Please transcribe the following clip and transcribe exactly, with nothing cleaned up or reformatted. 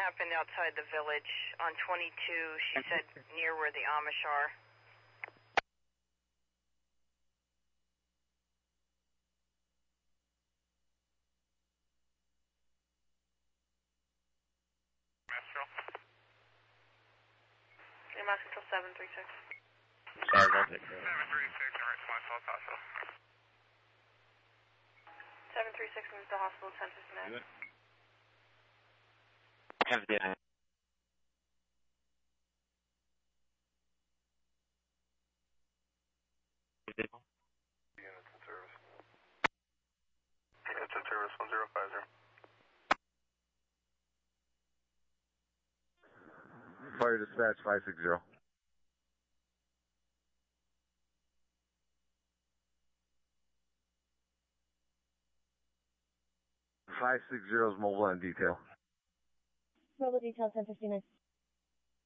happened outside the village on twenty-two. She said near where the Amish are. Metro. Your mass control seven three six. Sorry, I'll take care of it. seven three six in response to El Paso. seven three six moves to hospital ten fifty-nine. fifty-nine. Units in service. Units in service one zero five zero. Fire dispatch five six zero. five six zero is mobile and detail. Mobile detail ten fifty-nine.